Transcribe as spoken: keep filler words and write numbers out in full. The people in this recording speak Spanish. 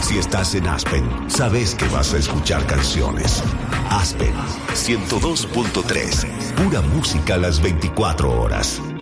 Si estás en Aspen, sabes que vas a escuchar canciones. Aspen ciento dos punto tres. Pura música a las veinticuatro horas.